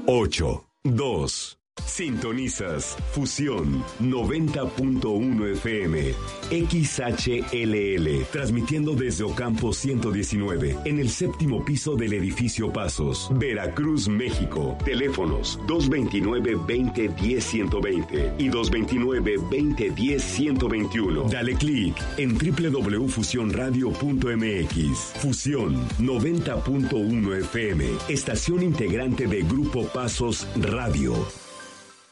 8, 2. Sintonizas Fusión 90.1 FM, XHLL, transmitiendo desde Ocampo 119, en el séptimo piso del edificio Pasos, Veracruz, México. Teléfonos 229-2010-120 y 229-2010-121. Dale clic en www.fusionradio.mx. Fusión 90.1 FM, estación integrante de Grupo Pasos Radio.